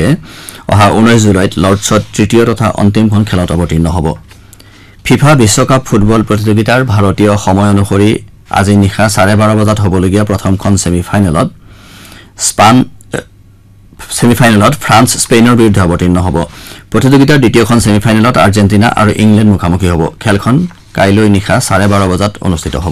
ভাৰতীয় অহা 19 জুলাইত লৰ্ডছত তৃতীয় তথা অন্তিমখন খেলত অৱতীৰ্ণ হ'ব ফিফা বিশ্বকাপ ফুটবল প্ৰতিযোগিতাৰ ভাৰতীয় সময় অনুসৰি আজি নিশা 12:30 বজাত হ'বলগীয়া প্ৰথমখন ছেমিফাইনেলত ফ্ৰান্স স্পেইনৰ বিৰুদ্ধে অৱতীৰ্ণ হ'ব প্ৰতিযোগিতাৰ দ্বিতীয়খন ছেমিফাইনেলত আৰ্জেণ্টিনা আৰু ইংলেণ্ড মুখামুখি হ'ব খেলখন কাইলৈ নিশা 12:30 বজাত অনুষ্ঠিত হ'ব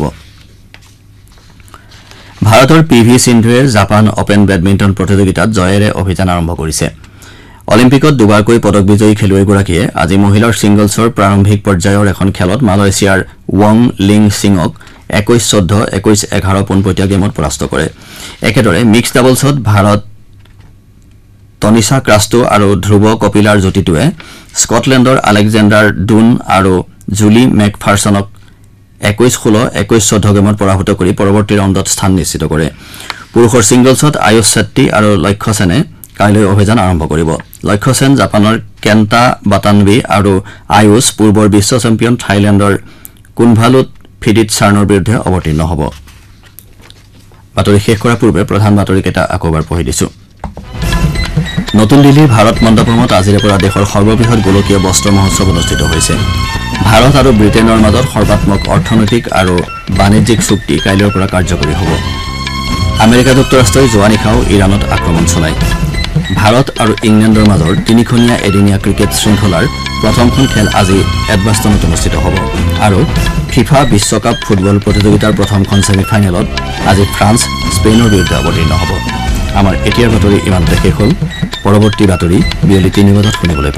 ভাৰতৰ পিভি সিন্ধুৱে জাপান ওপেন বেডমিণ্টন প্ৰতিযোগিতাত জয়েৰে অভিযান আৰম্ভ কৰিছে অলিম্পিকত দুবাৰকৈ পদক বিজয়ী খেলুৱৈগৰাকীয়ে আজি মহিলাৰ ছিংগলছৰ প্ৰাৰম্ভিক পৰ্যায়ৰ এখন খেলত মালয়েছিয়াৰ ৱং লিং সিঙক 21-14 21-11 পোনপটীয়া গেমত পৰাস্ত কৰে একেদৰে মিক্স ডাবলছত ভাৰত তনিশা ক্ৰাষ্টো আৰু ধ্ৰুৱ কপিলাৰ যুটিটোৱে স্কটলেণ্ডৰ আলেকজেণ্ডাৰ ডুন আৰু জুলি মেকফাৰ্চনক 21-16 21-14 গেমত পৰাভূত কৰি পৰৱৰ্তী ৰাউণ্ডত স্থান নিশ্চিত কৰে পুৰুষৰ ছিংগলছত আয়ুষ ছেট্টি আৰু লক্ষ্য সেনে কাইলৈ অভিযান আৰম্ভ কৰিব লক্ষ্য সেন জাপানৰ কেণ্টা বাটানবি আৰু আয়ুষ পূৰ্বৰ বিশ্ব চেম্পিয়ন থাইলেণ্ডৰ কুনভালুত ফিডিটছাৰ্ণৰ বিৰুদ্ধে অৱতীৰ্ণ হ'ব বাতৰি শেষ কৰাৰ পূৰ্বে প্ৰধান বাতৰিকেইটা আকৌবাৰ পঢ়ি দিছো নতুন দিল্লীৰ ভাৰত মণ্ডপমত আজিৰে পৰা দেশৰ সৰ্ববৃহৎ গোলকীয় বস্ত্ৰ মহোৎসৱ অনুষ্ঠিত হৈছে ভাৰত আৰু ব্ৰিটেইনৰ মাজত সৰ্বাত্মক অৰ্থনৈতিক আৰু বাণিজ্যিক চুক্তি কাইলৈৰ পৰা কাৰ্যকৰী হ'ব আমেৰিকা যুক্তৰাষ্ট্ৰই যোৱা নিশাও ইৰাণত আক্ৰমণ চলায় ভাৰত আৰু ইংলেণ্ডৰ মাজৰ তিনিখনীয়া এদিনীয়া ক্ৰিকেট শৃংখলাৰ প্ৰথমখন খেল আজি এডবাষ্টনত অনুষ্ঠিত হ'ব আৰু ফিফা বিশ্বকাপ ফুটবল প্ৰতিযোগিতাৰ প্ৰথমখন ছেমিফাইনেলত আজি ফ্ৰান্স স্পেইনৰ বিৰুদ্ধে অৱতীৰ্ণ হ'ব আমাৰ এতিয়াৰ বাতৰি ইমানতে শেষ হ'ল পৰৱৰ্তী বাতৰি বিয়লি 3 বজাত শুনিবলৈ